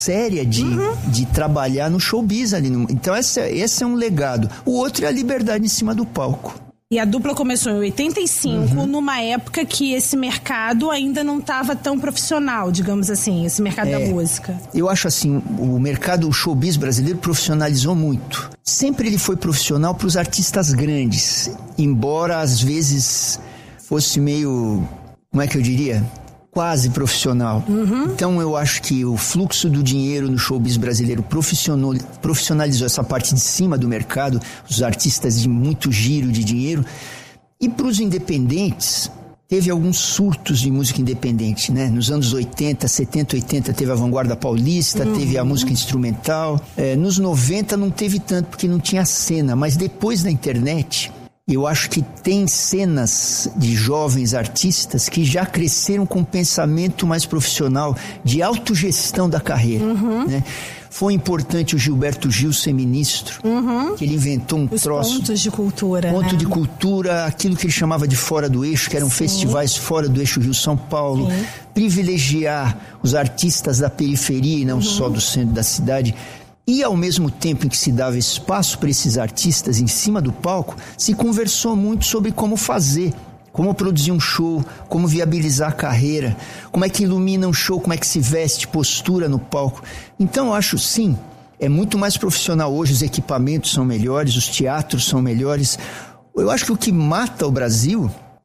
séria de trabalhar no showbiz ali. Então esse é um legado. O outro é a liberdade em cima do palco. E a dupla começou em 85, numa época que esse mercado ainda não estava tão profissional, digamos assim, esse mercado da música. Eu acho assim, o showbiz brasileiro profissionalizou muito. Sempre ele foi profissional para os artistas grandes, embora às vezes fosse meio, como é que eu diria? Quase profissional. Então eu acho que o fluxo do dinheiro no showbiz brasileiro profissionalizou essa parte de cima do mercado, os artistas de muito giro de dinheiro. E para os independentes, teve alguns surtos de música independente, né? Nos anos 80, 70, 80 teve a Vanguarda Paulista, teve a música instrumental. Nos 90 não teve tanto, porque não tinha cena, mas depois da internet... Eu acho que tem cenas de jovens artistas que já cresceram com um pensamento mais profissional, de autogestão da carreira, né? Foi importante o Gilberto Gil ser ministro, que ele inventou Os pontos de cultura. Ponto de cultura, aquilo que ele chamava de fora do eixo, que eram festivais fora do eixo Rio-São Paulo. Privilegiar os artistas da periferia e não só do centro da cidade. E ao mesmo tempo em que se dava espaço para esses artistas em cima do palco, se conversou muito sobre como fazer, como produzir um show, como viabilizar a carreira, como é que ilumina um show, como é que se veste, postura no palco. Então eu acho, sim, é muito mais profissional hoje, os equipamentos são melhores, os teatros são melhores. Eu acho que o que mata o Brasil,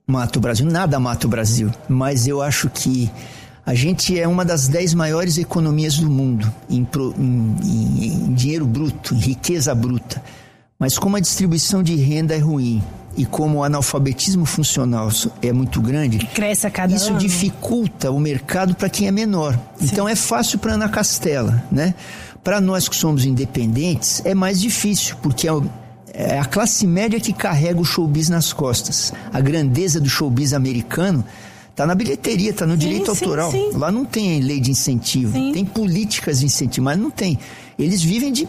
nada mata o Brasil, mas eu acho que a gente é uma das 10 maiores economias do mundo em dinheiro bruto, em riqueza bruta. Mas como a distribuição de renda é ruim e como o analfabetismo funcional é muito grande, cresce a cada isso ano. Dificulta o mercado para quem é menor. Sim. Então é fácil para Ana Castela, né? Para nós que somos independentes é mais difícil, porque é a classe média que carrega o showbiz nas costas. A grandeza do showbiz americano tá na bilheteria, tá no direito autoral. Sim. Lá não tem lei de incentivo, tem políticas de incentivo, mas não tem. Eles vivem de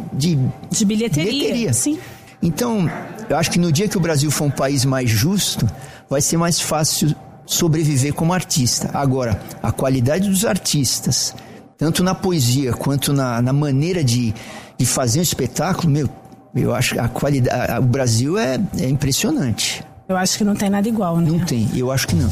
bilheteria. Sim. Então, eu acho que no dia que o Brasil for um país mais justo, vai ser mais fácil sobreviver como artista. Agora, a qualidade dos artistas, tanto na poesia quanto na maneira de fazer um espetáculo, eu acho que a qualidade, o Brasil é impressionante. Eu acho que não tem nada igual, né? Não tem, eu acho que não.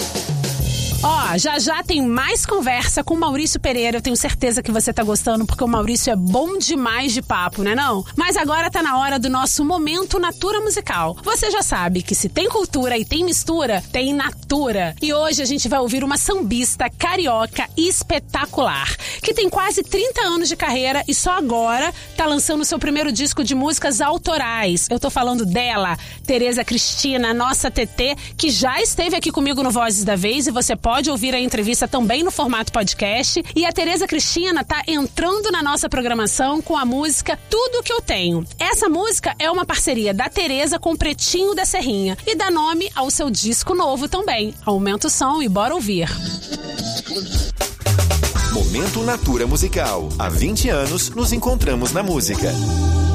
Já tem mais conversa com o Maurício Pereira. Eu tenho certeza que você tá gostando, porque o Maurício é bom demais de papo, né não? Mas agora tá na hora do nosso Momento Natura Musical. Você já sabe que se tem cultura e tem mistura, tem natura. E hoje a gente vai ouvir uma sambista carioca espetacular, que tem quase 30 anos de carreira e só agora tá lançando seu primeiro disco de músicas autorais. Eu tô falando dela, Tereza Cristina, nossa TT, que já esteve aqui comigo no Vozes da Vez, e você pode ouvir a entrevista também no formato podcast. E a Tereza Cristina tá entrando na nossa programação com a música Tudo Que Eu Tenho. Essa música é uma parceria da Tereza com o Pretinho da Serrinha e dá nome ao seu disco novo também. Aumenta o som e bora ouvir. Momento Natura Musical. Há 20 anos nos encontramos na música.